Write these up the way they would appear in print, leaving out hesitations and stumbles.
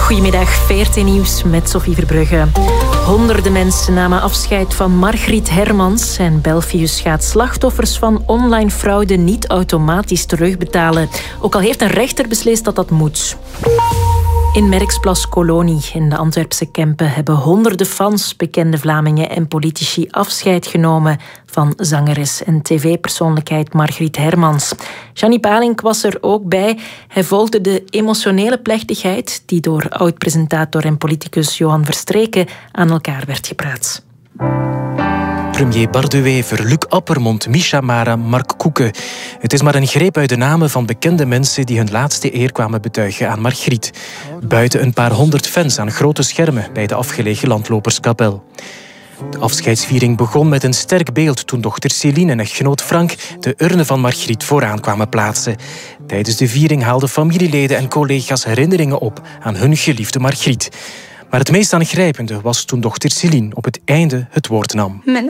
Goedemiddag, VRT Nieuws met Sophie Verbrugge. Honderden mensen namen afscheid van Margriet Hermans en Belfius gaat slachtoffers van online fraude niet automatisch terugbetalen. Ook al heeft een rechter beslist dat dat moet. In Merksplas Kolonie in de Antwerpse Kempen hebben honderden fans, bekende Vlamingen en politici afscheid genomen van zangeres en tv-persoonlijkheid Margriet Hermans. Gianni Palink was er ook bij. Hij volgde de emotionele plechtigheid die door oud-presentator en politicus Johan Verstreken aan elkaar werd gepraat. Premier Bardewever, Luc Appermond, Misha Mara, Mark Koeken. Het is maar een greep uit de namen van bekende mensen die hun laatste eer kwamen betuigen aan Margriet. Buiten een paar honderd fans aan grote schermen bij de afgelegen landloperskapel. De afscheidsviering begon met een sterk beeld toen dochter Céline en echtgenoot Frank de urne van Margriet vooraan kwamen plaatsen. Tijdens de viering haalden familieleden en collega's herinneringen op aan hun geliefde Margriet. Maar het meest aangrijpende was toen dochter Céline op het einde het woord nam. Mijn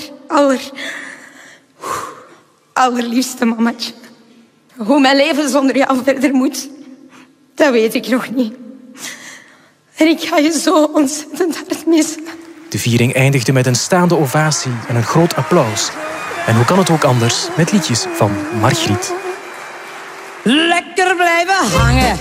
allerliefste mamatje. Hoe mijn leven zonder jou verder moet, dat weet ik nog niet. En ik ga je zo ontzettend hard missen. De viering eindigde met een staande ovatie en een groot applaus. En hoe kan het ook anders met liedjes van Margriet? Lekker blijven hangen.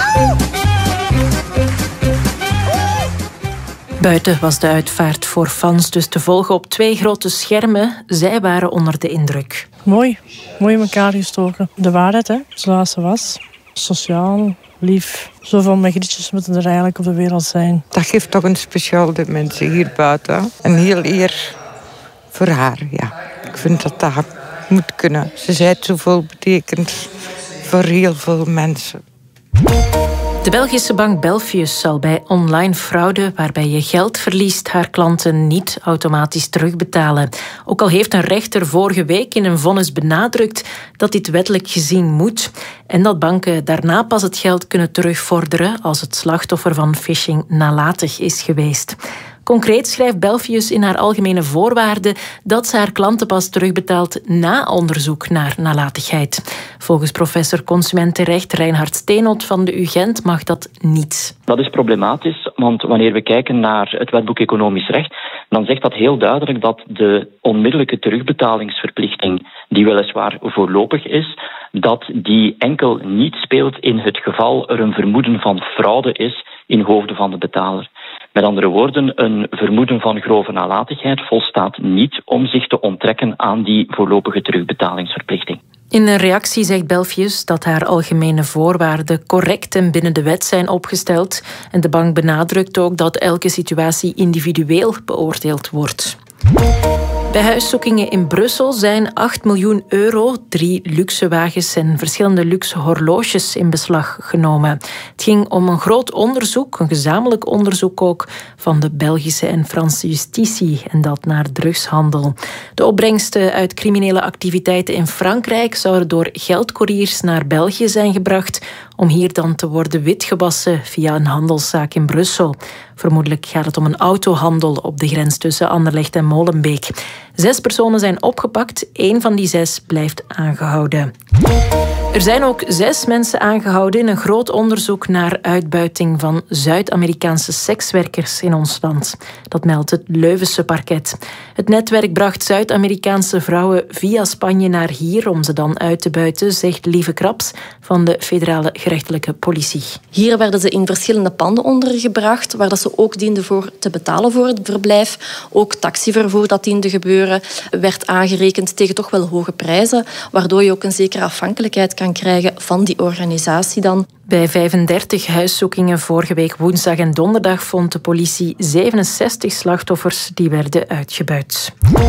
Buiten was de uitvaart voor fans dus te volgen op 2 grote schermen. Zij waren onder de indruk. Mooi in elkaar gestoken. De waarheid, hè, zoals ze was. Sociaal, lief. Zoveel Margrietjes moeten er eigenlijk op de wereld zijn. Dat geeft toch een speciaal dimensie hier buiten. Een heel eer voor haar, ja. Ik vind dat dat moet kunnen. Ze zei zoveel betekent voor heel veel mensen. De Belgische bank Belfius zal bij online fraude, waarbij je geld verliest, haar klanten niet automatisch terugbetalen. Ook al heeft een rechter vorige week in een vonnis benadrukt dat dit wettelijk gezien moet en dat banken daarna pas het geld kunnen terugvorderen als het slachtoffer van phishing nalatig is geweest. Concreet schrijft Belfius in haar algemene voorwaarden dat ze haar klanten pas terugbetaalt na onderzoek naar nalatigheid. Volgens professor Consumentenrecht Reinhard Steenholt van de UGent mag dat niet. Dat is problematisch, want wanneer we kijken naar het wetboek economisch recht, dan zegt dat heel duidelijk dat de onmiddellijke terugbetalingsverplichting, die weliswaar voorlopig is, dat die enkel niet speelt in het geval er een vermoeden van fraude is in hoofde van de betaler. Met andere woorden, een vermoeden van grove nalatigheid volstaat niet om zich te onttrekken aan die voorlopige terugbetalingsverplichting. In een reactie zegt Belfius dat haar algemene voorwaarden correct en binnen de wet zijn opgesteld. En de bank benadrukt ook dat elke situatie individueel beoordeeld wordt. Bij huiszoekingen in Brussel zijn 8 miljoen euro, 3 luxe wagens en verschillende luxe horloges in beslag genomen. Het ging om een groot onderzoek, een gezamenlijk onderzoek ook, van de Belgische en Franse justitie en dat naar drugshandel. De opbrengsten uit criminele activiteiten in Frankrijk zouden door geldcouriers naar België zijn gebracht om hier dan te worden witgewassen via een handelszaak in Brussel. Vermoedelijk gaat het om een autohandel op de grens tussen Anderlecht en Molenbeek. 6 personen zijn opgepakt, 1 van die 6 blijft aangehouden. Er zijn ook 6 mensen aangehouden in een groot onderzoek naar uitbuiting van Zuid-Amerikaanse sekswerkers in ons land. Dat meldt het Leuvense parket. Het netwerk bracht Zuid-Amerikaanse vrouwen via Spanje naar hier om ze dan uit te buiten, zegt Lieve Kraps van de federale gerechtelijke politie. Hier werden ze in verschillende panden ondergebracht, waar dat ze ook dienden voor te betalen voor het verblijf. Ook taxivervoer dat diende gebeuren, werd aangerekend tegen toch wel hoge prijzen, waardoor je ook een zekere afhankelijkheid kan krijgen van die organisatie dan. Bij 35 huiszoekingen vorige week woensdag en donderdag vond de politie 67 slachtoffers die werden uitgebuit.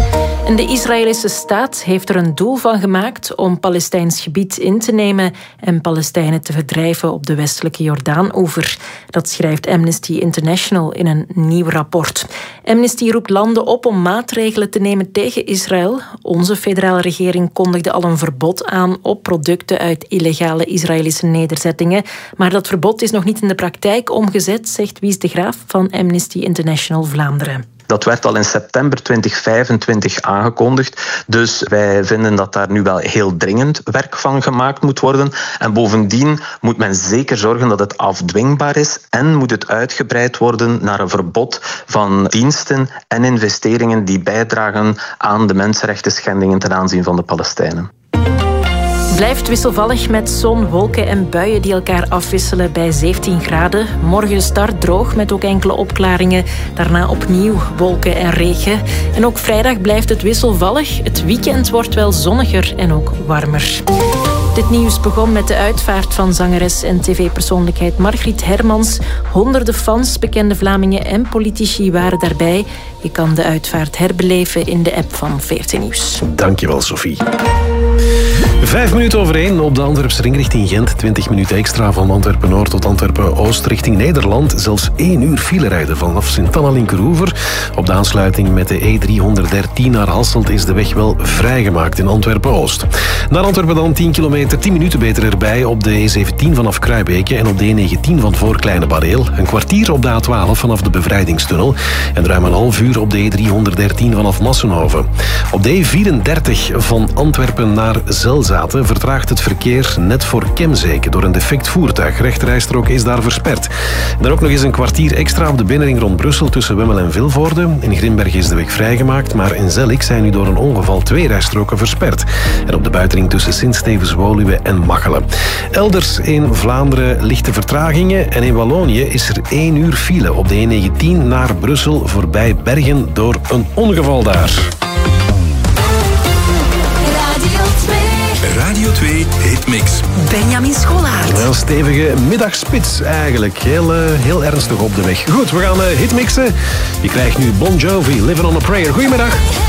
En de Israëlische staat heeft er een doel van gemaakt om Palestijns gebied in te nemen en Palestijnen te verdrijven op de westelijke Jordaanoever. Dat schrijft Amnesty International in een nieuw rapport. Amnesty roept landen op om maatregelen te nemen tegen Israël. Onze federale regering kondigde al een verbod aan op producten uit illegale Israëlische nederzettingen. Maar dat verbod is nog niet in de praktijk omgezet, zegt Wies de Graaf van Amnesty International Vlaanderen. Dat werd al in september 2025 aangekondigd. Dus wij vinden dat daar nu wel heel dringend werk van gemaakt moet worden. En bovendien moet men zeker zorgen dat het afdwingbaar is en moet het uitgebreid worden naar een verbod van diensten en investeringen die bijdragen aan de mensenrechten schendingen ten aanzien van de Palestijnen. Blijft wisselvallig met zon, wolken en buien die elkaar afwisselen bij 17 graden. Morgen start droog met ook enkele opklaringen. Daarna opnieuw wolken en regen. En ook vrijdag blijft het wisselvallig. Het weekend wordt wel zonniger en ook warmer. Dit nieuws begon met de uitvaart van zangeres en tv-persoonlijkheid Margriet Hermans. Honderden fans, bekende Vlamingen en politici waren daarbij. Je kan de uitvaart herbeleven in de app van VRT Nieuws. Dankjewel, Sophie. 1:05 op de Antwerpse ring richting Gent. 20 minuten extra van Antwerpen-Noord tot Antwerpen-Oost richting Nederland. Zelfs 1 uur file rijden vanaf Sint-Anna-Linkeroever. Op de aansluiting met de E313 naar Hasselt is de weg wel vrijgemaakt in Antwerpen-Oost. Naar Antwerpen dan 10 kilometer, 10 minuten beter erbij op de E17 vanaf Kruibeke en op de E19 van voor Kleine Bareel. Een kwartier op de A12 vanaf de Bevrijdingstunnel en ruim een half uur op de E313 vanaf Massenhoven. Op de E34 van Antwerpen naar Zelzaten vertraagt het verkeer net voor Kemzeke door een defect voertuig. Rechterrijstrook is daar versperd. Dan ook nog eens een kwartier extra op de binnenring rond Brussel tussen Wemmel en Vilvoorde. In Grimberg is de weg vrijgemaakt, maar in Zellik zijn nu door een ongeval 2 rijstroken versperd. En op de buitenring tussen Sint-Stevens-Woluwe en Machelen. Elders in Vlaanderen lichte vertragingen en in Wallonië is er 1 uur file op de E19 naar Brussel voorbij Bergen door een ongeval daar. Radio 2 Hitmix. Benjamin Scholaert. Een stevige middagspits eigenlijk. Heel ernstig op de weg. Goed, we gaan hitmixen. Je krijgt nu Bon Jovi, Living on a Prayer. Goedemiddag.